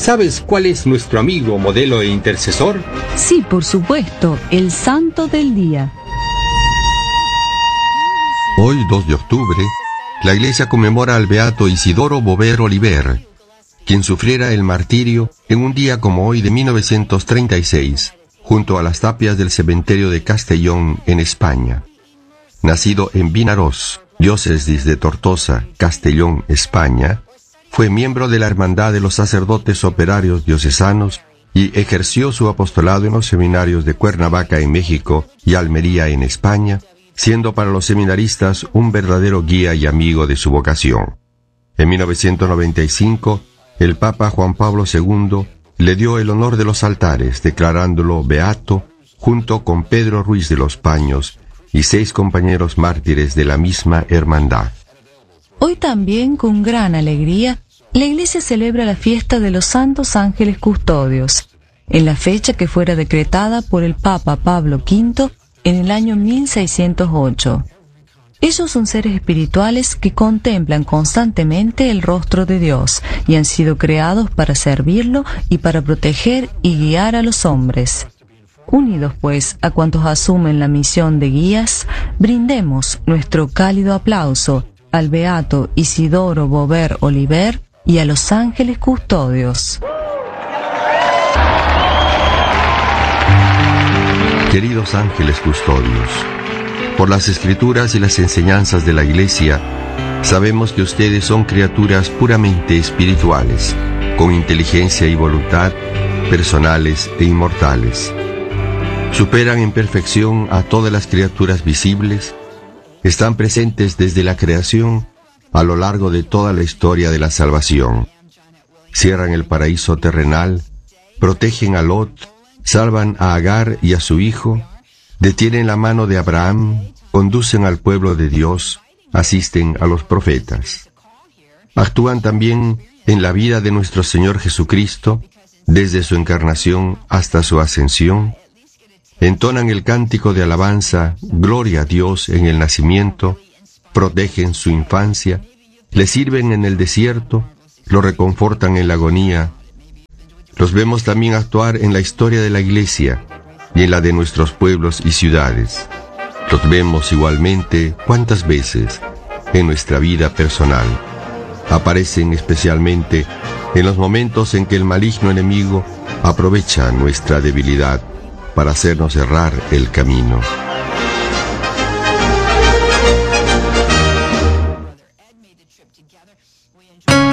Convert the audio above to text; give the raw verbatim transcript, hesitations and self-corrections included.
¿Sabes cuál es nuestro amigo, modelo e intercesor? Sí, por supuesto, el santo del día. Hoy, dos de octubre, la Iglesia conmemora al beato Isidoro Bover Oliver, quien sufriera el martirio en un día como hoy de mil novecientos treinta y seis, junto a las tapias del cementerio de Castellón, en España. Nacido en Vinarós, diócesis de Tortosa, Castellón, España, fue miembro de la Hermandad de los Sacerdotes Operarios Diocesanos y ejerció su apostolado en los seminarios de Cuernavaca en México y Almería en España, siendo para los seminaristas un verdadero guía y amigo de su vocación. En mil novecientos noventa y cinco, el Papa Juan Pablo segundo le dio el honor de los altares, declarándolo beato, junto con Pedro Ruiz de los Paños y seis compañeros mártires de la misma hermandad. Hoy también, con gran alegría, la Iglesia celebra la fiesta de los Santos Ángeles Custodios, en la fecha que fuera decretada por el Papa Pablo quinto en el año mil seiscientos ocho. Ellos son seres espirituales que contemplan constantemente el rostro de Dios y han sido creados para servirlo y para proteger y guiar a los hombres. Unidos, pues, a cuantos asumen la misión de guías, brindemos nuestro cálido aplauso al beato Isidoro Bover Oliver y a los ángeles custodios. Queridos ángeles custodios, por las escrituras y las enseñanzas de la Iglesia, sabemos que ustedes son criaturas puramente espirituales, con inteligencia y voluntad, personales e inmortales. Superan en perfección a todas las criaturas visibles, están presentes desde la creación a lo largo de toda la historia de la salvación. Cierran el paraíso terrenal, protegen a Lot, salvan a Agar y a su hijo, detienen la mano de Abraham, conducen al pueblo de Dios, asisten a los profetas. Actúan también en la vida de nuestro Señor Jesucristo, desde su encarnación hasta su ascensión. Entonan el cántico de alabanza, gloria a Dios en el nacimiento, protegen su infancia, le sirven en el desierto, lo reconfortan en la agonía. Los vemos también actuar en la historia de la Iglesia y en la de nuestros pueblos y ciudades. Los vemos igualmente cuántas veces en nuestra vida personal. Aparecen especialmente en los momentos en que el maligno enemigo aprovecha nuestra debilidad para hacernos errar el camino.